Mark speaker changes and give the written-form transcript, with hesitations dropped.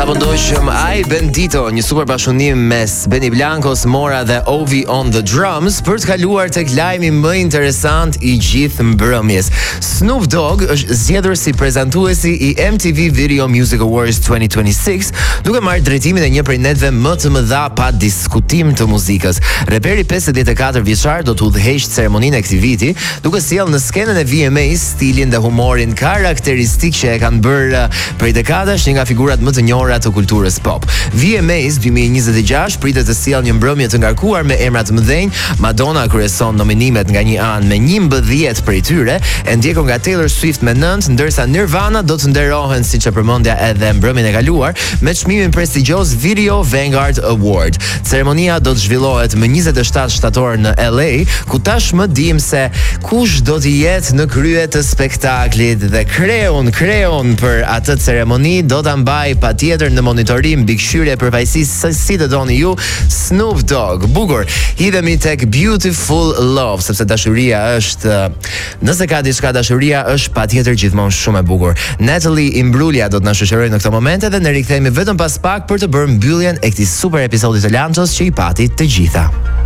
Speaker 1: Sapo ndoqëm Ai Bendito, një super bashkëpunim mes Benny Blancos, Mora dhe Ovi on the drums për të kaluar tek lajmi më interesant i gjithë mbrëmjes. Snoop Dogg është zgjedhur si prezantuesi i MTV Video Music Awards 2026, duke marrë drejtimin e një prej netëve më të mëdha pa diskutim të muzikës. Reperi 54 vjeçar do të udhëheqë ceremoninë e këtij viti, duke sjellë në skenën e VMAs stilin dhe humorin karakteristik që e kanë bërë prej dekadash një nga figurat më të njohura të kulturës pop. VMAs 2026 pritet të sjellë një mbrëmje të ngarkuar me emra të mëdhenj. Madonna kryeson nominimet nga një anë me 11 prej tyre, e ndjekur nga Taylor Swift me 9, ndërsa Nirvana do të nderohen, siç e përmendja edhe mbrëmjen e kaluar, me çmimin prestigjioz Video Vanguard Award. Ceremonia do të zhvillohet më 27 shtator në LA, ku tashmë dim se kush do të jetë në krye të spektaklit dhe kreun për atë ceremoni do ta mbaj patjetër në monitorim bikëshyrje përfaqësisë si të doni ju, Snoop Dogg. Bukur, hidhemi tek Beautiful Love, sepse dashuria është, nëse ka diçka, dashuria është patjetër gjithmonë shumë e bukur. Natalie Imbruglia do të na shoqërojë në këtë moment dhe ne rikthehemi vetëm pas pak për të bërë mbylljen e këtij super episodi të Lanços që i pati të gjitha.